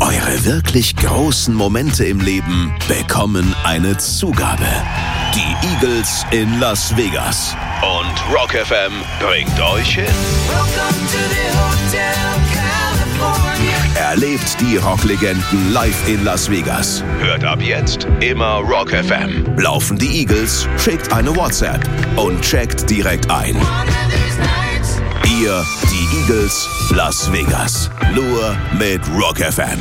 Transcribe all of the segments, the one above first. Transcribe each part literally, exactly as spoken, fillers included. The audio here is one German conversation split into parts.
Eure wirklich großen Momente im Leben bekommen eine Zugabe. Die Eagles in Las Vegas. Und Rock F M bringt euch hin. Erlebt die Rocklegenden live in Las Vegas. Hört ab jetzt immer Rock F M. Laufen die Eagles, schickt eine WhatsApp und checkt direkt ein. Ihr, die Eagles, Las Vegas. Nur mit Rock F M.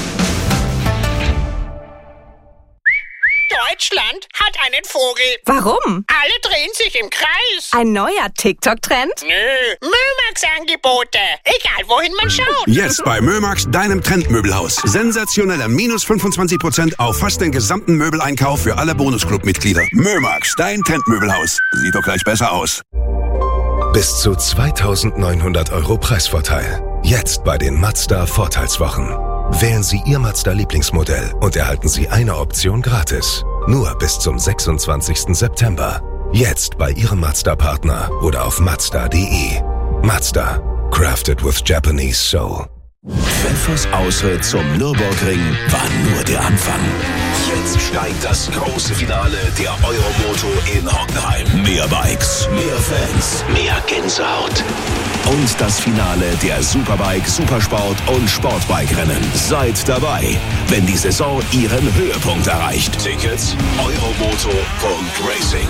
Deutschland hat einen Vogel. Warum? Alle drehen sich im Kreis. Ein neuer TikTok-Trend? Nö, Mömax-Angebote. Egal, wohin man schaut. Jetzt bei Mömax, deinem Trendmöbelhaus. Sensationelle minus fünfundzwanzig Prozent auf fast den gesamten Möbeleinkauf für alle Bonusclub-Mitglieder. Mömax, dein Trendmöbelhaus. Sieht doch gleich besser aus. Bis zu zweitausendneunhundert Euro Preisvorteil. Jetzt bei den Mazda-Vorteilswochen. Wählen Sie Ihr Mazda-Lieblingsmodell und erhalten Sie eine Option gratis. Nur bis zum sechsundzwanzigsten September. Jetzt bei Ihrem Mazda-Partner oder auf mazda punkt de. Mazda. Crafted with Japanese soul. Pfeffers Ausritt zum Nürburgring war nur der Anfang. Jetzt steigt das große Finale der Euromoto in Hockenheim. Mehr Bikes, mehr Fans, mehr Gänsehaut. Und das Finale der Superbike, Supersport und Sportbike-Rennen. Seid dabei, wenn die Saison ihren Höhepunkt erreicht. Tickets euromoto punkt racing.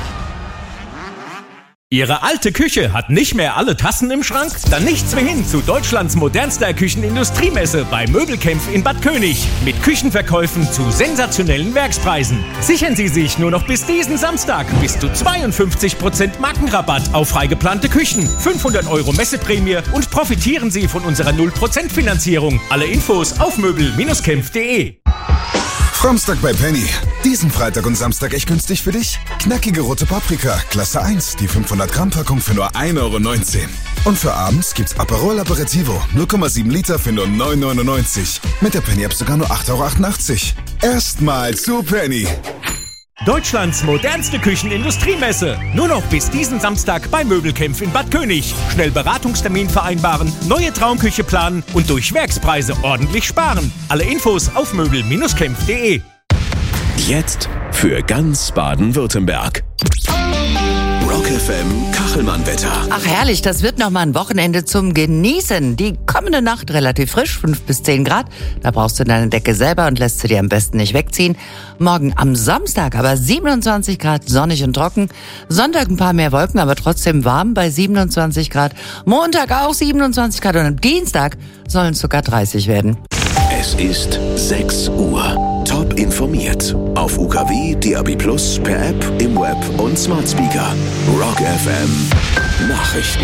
Ihre alte Küche hat nicht mehr alle Tassen im Schrank? Dann nichts mehr hin zu Deutschlands modernster Küchenindustriemesse bei Möbelkämpf in Bad König. Mit Küchenverkäufen zu sensationellen Werkspreisen. Sichern Sie sich nur noch bis diesen Samstag bis zu zweiundfünfzig Prozent Markenrabatt auf freigeplante Küchen, fünfhundert Euro Messeprämie und profitieren Sie von unserer null Prozent Finanzierung. Alle Infos auf möbel Bindestrich kämpf punkt de. Fromstag bei Penny. Diesen Freitag und Samstag echt günstig für dich? Knackige rote Paprika, Klasse eins, die fünfhundert Gramm Packung für nur ein Euro neunzehn. Und für abends gibt's Aperol Aperitivo, null Komma sieben Liter für nur neun Euro neunundneunzig. Mit der Penny-App sogar nur acht Euro achtundachtzig. Erstmal zu Penny. Deutschlands modernste Küchenindustriemesse. Nur noch bis diesen Samstag bei Möbelkämpf in Bad König. Schnell Beratungstermin vereinbaren, neue Traumküche planen und durch Werkspreise ordentlich sparen. Alle Infos auf möbel Bindestrich kämpf punkt de. Jetzt für ganz Baden-Württemberg. Rock F M Kachelmann-Wetter. Ach herrlich, das wird nochmal ein Wochenende zum Genießen. Die kommende Nacht relativ frisch, fünf bis zehn Grad. Da brauchst du deine Decke selber und lässt sie dir am besten nicht wegziehen. Morgen am Samstag aber siebenundzwanzig Grad, sonnig und trocken. Sonntag ein paar mehr Wolken, aber trotzdem warm bei siebenundzwanzig Grad. Montag auch siebenundzwanzig Grad und am Dienstag sollen es sogar dreißig werden. Es ist sechs Uhr. Top informiert. Auf U K W, D A B plus, per App, im Web und Smart Speaker. Rock F M Nachrichten.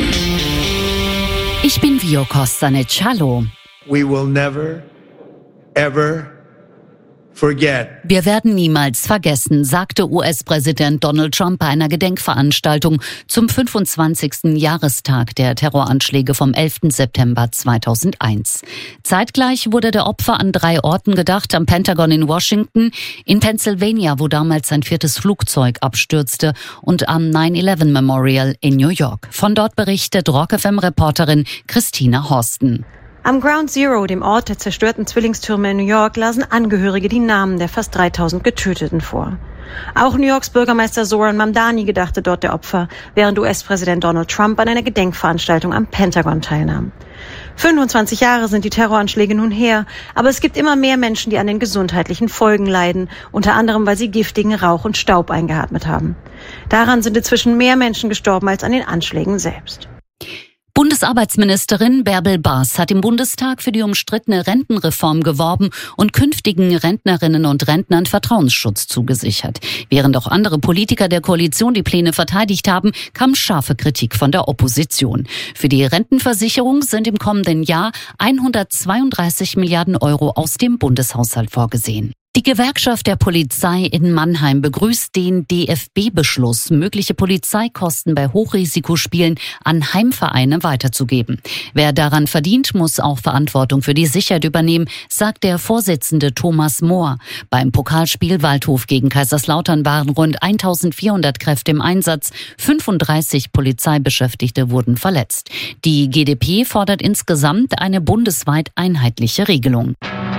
Ich bin Vio Kostanic. Hallo. We will never, ever forget. Wir werden niemals vergessen, sagte U S-Präsident Donald Trump bei einer Gedenkveranstaltung zum fünfundzwanzigsten Jahrestag der Terroranschläge vom elften September zweitausendeins. Zeitgleich wurde der Opfer an drei Orten gedacht: am Pentagon in Washington, in Pennsylvania, wo damals ein viertes Flugzeug abstürzte, und am nine eleven Memorial in New York. Von dort berichtet Rock F M-Reporterin Christina Horsten. Am Ground Zero, dem Ort der zerstörten Zwillingstürme in New York, lasen Angehörige die Namen der fast dreitausend Getöteten vor. Auch New Yorks Bürgermeister Zoran Mamdani gedachte dort der Opfer, während U S-Präsident Donald Trump an einer Gedenkveranstaltung am Pentagon teilnahm. fünfundzwanzig Jahre sind die Terroranschläge nun her, aber es gibt immer mehr Menschen, die an den gesundheitlichen Folgen leiden, unter anderem, weil sie giftigen Rauch und Staub eingeatmet haben. Daran sind inzwischen mehr Menschen gestorben als an den Anschlägen selbst. Bundesarbeitsministerin Bärbel Baas hat im Bundestag für die umstrittene Rentenreform geworben und künftigen Rentnerinnen und Rentnern Vertrauensschutz zugesichert. Während auch andere Politiker der Koalition die Pläne verteidigt haben, kam scharfe Kritik von der Opposition. Für die Rentenversicherung sind im kommenden Jahr hundertzweiunddreißig Milliarden Euro aus dem Bundeshaushalt vorgesehen. Die Gewerkschaft der Polizei in Mannheim begrüßt den D F B-Beschluss, mögliche Polizeikosten bei Hochrisikospielen an Heimvereine weiterzugeben. Wer daran verdient, muss auch Verantwortung für die Sicherheit übernehmen, sagt der Vorsitzende Thomas Mohr. Beim Pokalspiel Waldhof gegen Kaiserslautern waren rund eintausendvierhundert Kräfte im Einsatz, fünfunddreißig Polizeibeschäftigte wurden verletzt. Die G d P fordert insgesamt eine bundesweit einheitliche Regelung.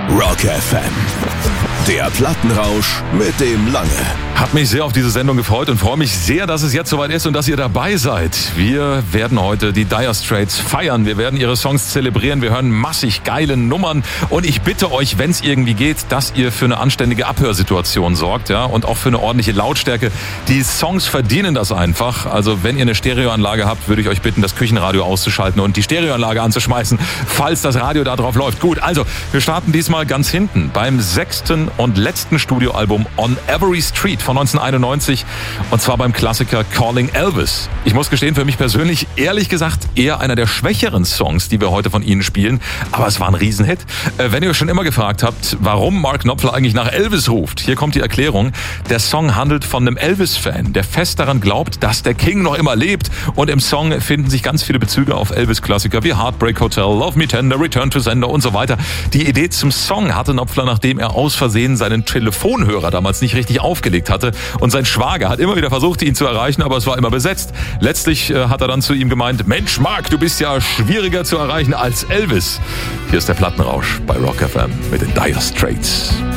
Rock F M. Der Plattenrausch mit dem Lange. Hat mich sehr auf diese Sendung gefreut und freue mich sehr, dass es jetzt soweit ist und dass ihr dabei seid. Wir werden heute die Dire Straits feiern. Wir werden ihre Songs zelebrieren. Wir hören massig geile Nummern. Und ich bitte euch, wenn es irgendwie geht, dass ihr für eine anständige Abhörsituation sorgt, ja, und auch für eine ordentliche Lautstärke. Die Songs verdienen das einfach. Also wenn ihr eine Stereoanlage habt, würde ich euch bitten, das Küchenradio auszuschalten und die Stereoanlage anzuschmeißen, falls das Radio da drauf läuft. Gut, also wir starten diesmal ganz hinten beim sechsten und letzten Studioalbum On Every Street von neunzehnhunderteinundneunzig, und zwar beim Klassiker Calling Elvis. Ich muss gestehen, für mich persönlich, ehrlich gesagt, eher einer der schwächeren Songs, die wir heute von Ihnen spielen, aber es war ein Riesenhit. Äh, wenn ihr euch schon immer gefragt habt, warum Mark Knopfler eigentlich nach Elvis ruft, hier kommt die Erklärung. Der Song handelt von einem Elvis-Fan, der fest daran glaubt, dass der King noch immer lebt, und im Song finden sich ganz viele Bezüge auf Elvis-Klassiker wie Heartbreak Hotel, Love Me Tender, Return to Sender und so weiter. Die Idee zum Song hatte Knopfler, nachdem er aus Versehen seinen Telefonhörer damals nicht richtig aufgelegt hatte, und sein Schwager hat immer wieder versucht, ihn zu erreichen, aber es war immer besetzt. Letztlich äh, hat er dann zu ihm gemeint, Mensch Mark, du bist ja schwieriger zu erreichen als Elvis. Hier ist der Plattenrausch bei Rock F M mit den Dire Straits.